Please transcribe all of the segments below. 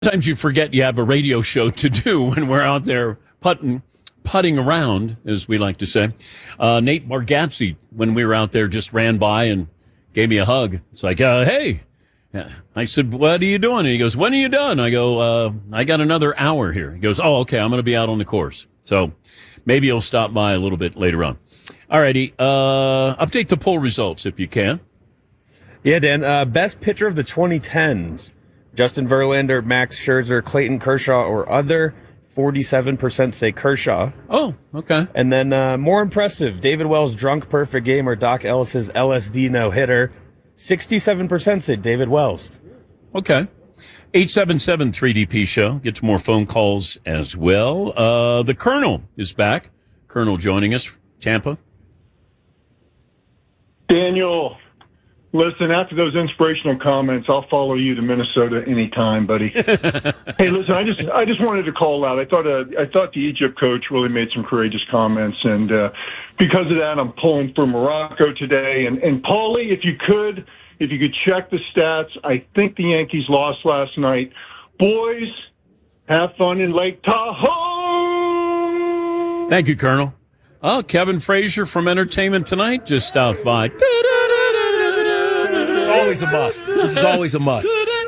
Sometimes you forget you have a radio show to do when we're out there putting around, as we like to say. Nate Bargatze, when we were out there, just ran by and gave me a hug. It's like, hey. I said, what are you doing? And he goes, when are you done? I go, I got another hour here. He goes, oh, okay, I'm going to be out on the course. So maybe he'll stop by a little bit later on. All righty. Update the poll results if you can. Yeah, Dan. Best pitcher of the 2010s. Justin Verlander, Max Scherzer, Clayton Kershaw, or other. 47% say Kershaw. Oh, okay. And then more impressive, David Wells' drunk perfect game or Doc Ellis's LSD no-hitter. 67% said David Wells. Okay. 877-3DP show. Gets more phone calls as well. The Colonel is back. Colonel joining us. Tampa. Daniel, listen, after those inspirational comments, I'll follow you to Minnesota anytime, buddy. Hey, listen, I just wanted to call out. I thought the Egypt coach really made some courageous comments, and because of that, I'm pulling for Morocco today. And Paulie, if you could check the stats, I think the Yankees lost last night. Boys, have fun in Lake Tahoe. Thank you, Colonel. Oh, Kevin Frazier from Entertainment Tonight just stopped by. It's always a must. This is always a must.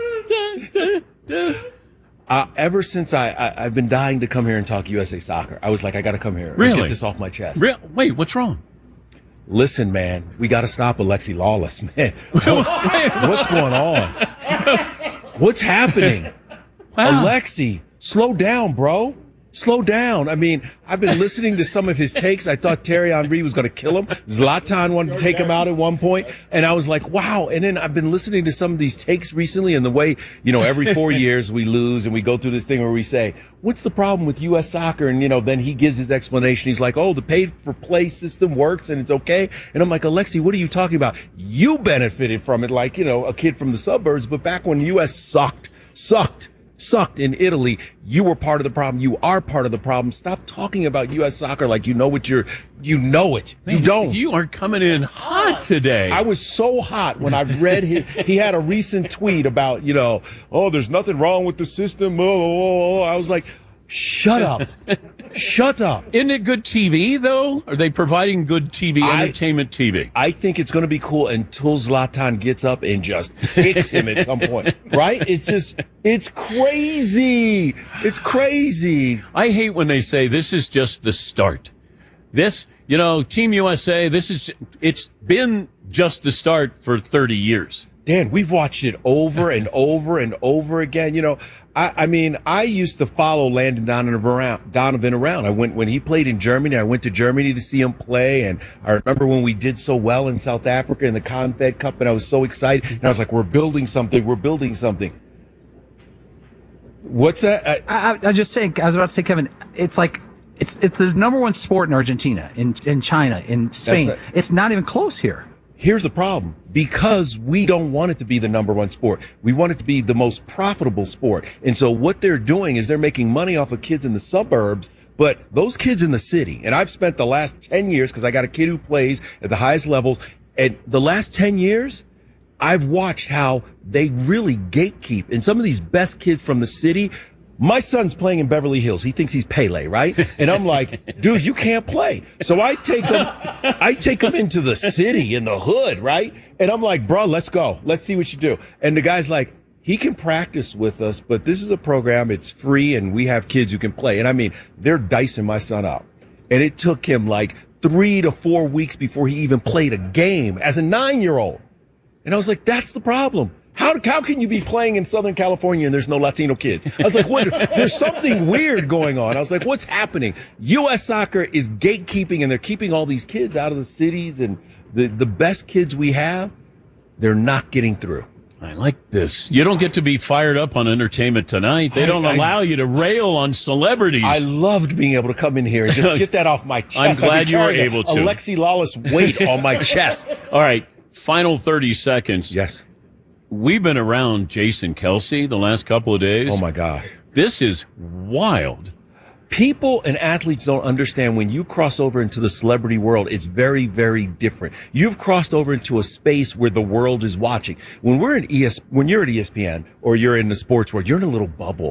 Ever since I've been dying to come here and talk USA Soccer, I was like, I got to come here and get this off my chest. Wait, what's wrong? Listen, man, we got to stop Alexi Lawless, man. What's going on? What's happening? Wow. Alexi, slow down, bro. Slow down. I mean, I've been listening to some of his takes. I thought Thierry Henry was going to kill him. Zlatan wanted to take him out at one point. And I was like, wow. And then I've been listening to some of these takes recently, and the way, every 4 years we lose and we go through this thing where we say, what's the problem with U.S. soccer? And, then he gives his explanation. He's like, oh, the pay-for-play system works and it's okay. And I'm like, Alexi, what are you talking about? You benefited from it like, a kid from the suburbs. But back when U.S. sucked in Italy, you were part of the problem. You are part of the problem. Stop talking about U.S. soccer like you know it. Man, you don't. You are coming in hot today. I was so hot when I read he had a recent tweet about, oh, there's nothing wrong with the system. I was like, shut up. Shut up. Isn't it good TV, though? Are they providing good TV, entertainment TV? I think it's going to be cool until Zlatan gets up and just hits him at some point, right? It's crazy. It's crazy. I hate when they say this is just the start. This, Team USA, it's been just the start for 30 years. Dan, we've watched it over and over and over again. I used to follow Landon Donovan around. When he played in Germany, I went to Germany to see him play. And I remember when we did so well in South Africa in the Confed Cup, and I was so excited. And I was like, we're building something. What's that? I was just saying, I was about to say, Kevin, it's like, it's the number one sport in Argentina, in China, in Spain. It's not even close here. Here's the problem. Because we don't want it to be the number one sport. We want it to be the most profitable sport. And so what they're doing is they're making money off of kids in the suburbs, but those kids in the city, and I've spent the last 10 years, because I got a kid who plays at the highest levels, and the last 10 years, I've watched how they really gatekeep. And some of these best kids from the city, my son's playing in Beverly Hills. He thinks he's Pele, right? And I'm like, dude, you can't play. So I take him into the city, in the hood, right? And I'm like, bro, let's go. Let's see what you do. And the guy's like, he can practice with us, but this is a program. It's free, and we have kids who can play. And I mean, they're dicing my son up. And it took him like 3 to 4 weeks before he even played a game as a 9-year-old. And I was like, that's the problem. How can you be playing in Southern California and there's no Latino kids? I was like, what? There's something weird going on. I was like, what's happening? U.S. soccer is gatekeeping, and they're keeping all these kids out of the cities, and the best kids we have, they're not getting through. I like this. You don't get to be fired up on Entertainment Tonight. They don't allow you to rail on celebrities. I loved being able to come in here and just get that off my chest. I'm glad you were able to. Alexi Lawless weight on my chest. All right. Final 30 seconds. Yes. We've been around Jason Kelce the last couple of days. Oh, my gosh. This is wild. People and athletes don't understand when you cross over into the celebrity world, it's very, very different. You've crossed over into a space where the world is watching. When you're at ESPN or you're in the sports world, you're in a little bubble.